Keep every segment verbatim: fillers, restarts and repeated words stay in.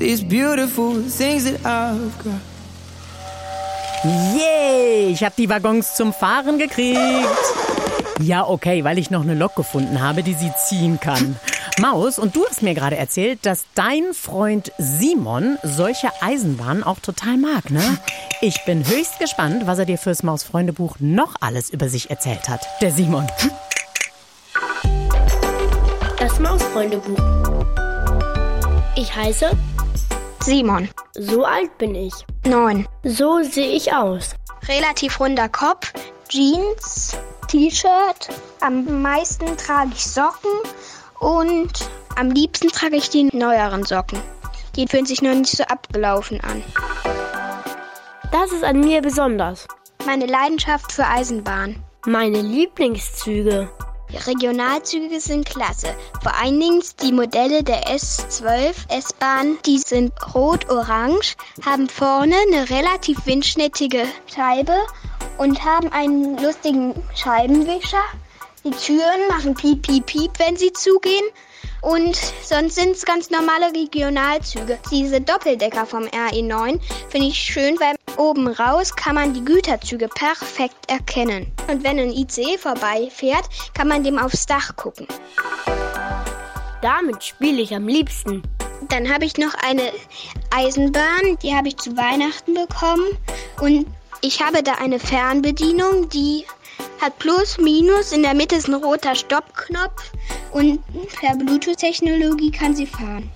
These beautiful things that I've got. Yay, ich habe die Waggons zum Fahren gekriegt. Ja, okay, weil ich noch eine Lok gefunden habe, die sie ziehen kann. Maus, und du hast mir gerade erzählt, dass dein Freund Simon solche Eisenbahnen auch total mag, ne? Ich bin höchst gespannt, was er dir fürs Maus-Freunde-Buch noch alles über sich erzählt hat. Der Simon. Das Maus-Freunde-Buch. Ich heiße Simon. So alt bin ich. Neun. So sehe ich aus. Relativ runder Kopf, Jeans, T-Shirt. Am meisten trage ich Socken und am liebsten trage ich die neueren Socken. Die fühlen sich noch nicht so abgelaufen an. Das ist an mir besonders. Meine Leidenschaft für Eisenbahn. Meine Lieblingszüge. Die Regionalzüge sind klasse. Vor allen Dingen die Modelle der S zwölf S-Bahn, die sind rot-orange, haben vorne eine relativ windschnittige Scheibe und haben einen lustigen Scheibenwischer. Die Türen machen piep, piep, piep, wenn sie zugehen. Und sonst sind es ganz normale Regionalzüge. Diese Doppeldecker vom R E neun finde ich schön, weil oben raus kann man die Güterzüge perfekt erkennen. Und wenn ein I C E vorbeifährt, kann man dem aufs Dach gucken. Damit spiele ich am liebsten. Dann habe ich noch eine Eisenbahn, die habe ich zu Weihnachten bekommen. Und ich habe da eine Fernbedienung, die hat Plus, Minus, in der Mitte ist ein roter Stoppknopf und per Bluetooth-Technologie kann sie fahren.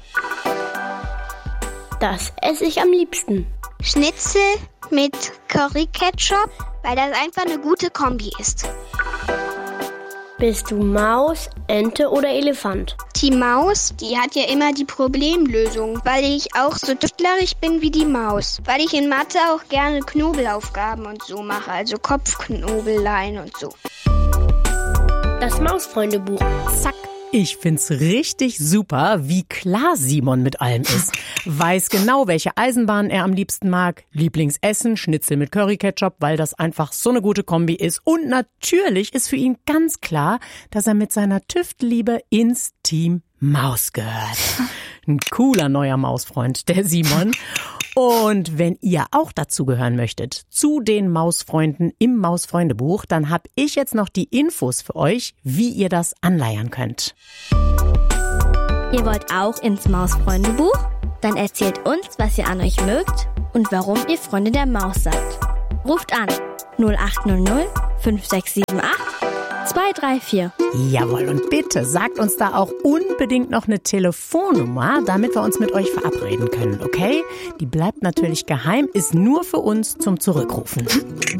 Das esse ich am liebsten. Schnitzel mit Curry-Ketchup, weil das einfach eine gute Kombi ist. Bist du Maus, Ente oder Elefant? Die Maus, die hat ja immer die Problemlösung, weil ich auch so tüftlerisch bin wie die Maus. Weil ich in Mathe auch gerne Knobelaufgaben und so mache, also Kopfknobeleien und so. Das Maus-Freunde-Buch. Zack. Ich find's richtig super, wie klar Simon mit allem ist. Weiß genau, welche Eisenbahn er am liebsten mag. Lieblingsessen, Schnitzel mit Curry-Ketchup, weil das einfach so eine gute Kombi ist. Und natürlich ist für ihn ganz klar, dass er mit seiner Tüftelliebe ins Team Maus gehört. Ein cooler neuer Mausfreund, der Simon. Und wenn ihr auch dazugehören möchtet, zu den Mausfreunden im Maus-Freunde-Buch, dann habe ich jetzt noch die Infos für euch, wie ihr das anleiern könnt. Ihr wollt auch ins Maus-Freunde-Buch? Dann erzählt uns, was ihr an euch mögt und warum ihr Freunde der Maus seid. Ruft an null acht null null fünf sechs sieben acht zwei drei vier. Jawohl, und bitte sagt uns da auch unbedingt noch eine Telefonnummer, damit wir uns mit euch verabreden können, okay? Die bleibt natürlich geheim, ist nur für uns zum Zurückrufen.